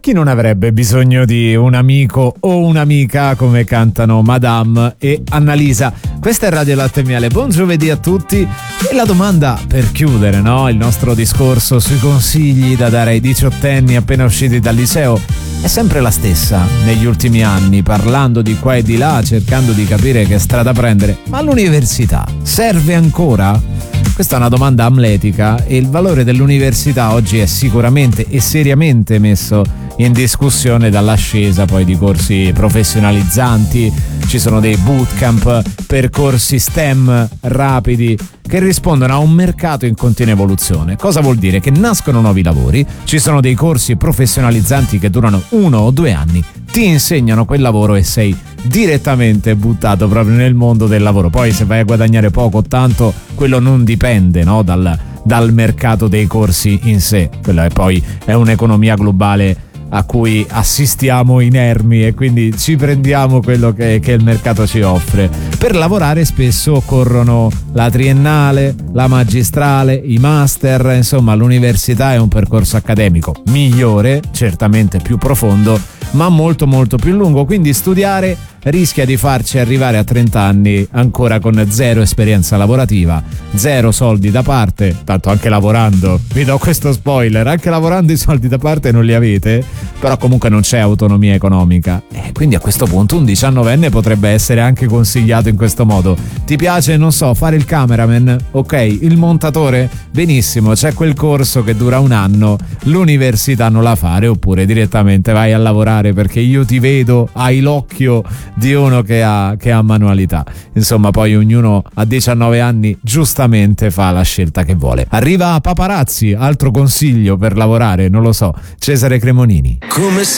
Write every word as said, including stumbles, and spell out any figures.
Chi non avrebbe bisogno di un amico o un'amica, come cantano Madame e Annalisa? Questa è Radio Latte e Miele, buon giovedì a tutti. E la domanda per chiudere, no? Il nostro discorso sui consigli da dare ai diciottenni appena usciti dal liceo è sempre la stessa negli ultimi anni, parlando di qua e di là, cercando di capire che strada prendere. Ma l'università serve ancora? Questa è una domanda amletica e il valore dell'università oggi è sicuramente e seriamente messo in discussione dall'ascesa poi di corsi professionalizzanti. Ci sono dei bootcamp, percorsi STEM rapidi che rispondono a un mercato in continua evoluzione. Cosa vuol dire? Che nascono nuovi lavori, ci sono dei corsi professionalizzanti che durano uno o due anni, ti insegnano quel lavoro e sei direttamente buttato proprio nel mondo del lavoro. Poi se vai a guadagnare poco o tanto, quello non dipende, no, dal, dal mercato dei corsi in sé. Quella è poi è un'economia globale a cui assistiamo inermi e quindi ci prendiamo quello che, che il mercato ci offre. Per lavorare spesso occorrono la triennale, la magistrale, i master, insomma l'università è un percorso accademico migliore, certamente più profondo, ma molto molto più lungo, quindi studiare rischia di farci arrivare a trenta anni ancora con zero esperienza lavorativa, zero soldi da parte. Tanto anche lavorando, vi do questo spoiler, anche lavorando i soldi da parte non li avete, però comunque non c'è autonomia economica e quindi a questo punto un diciannovenne potrebbe essere anche consigliato in questo modo. Ti piace, non so, fare il cameraman? Ok. Il montatore? Benissimo, c'è quel corso che dura un anno, l'università non la fare, oppure direttamente vai a lavorare, perché io ti vedo, hai l'occhio di uno che ha, che ha manualità. Insomma, poi ognuno a diciannove anni giustamente fa la scelta che vuole. Arriva Paparazzi, altro consiglio per lavorare, non lo so, Cesare Cremonini. Come se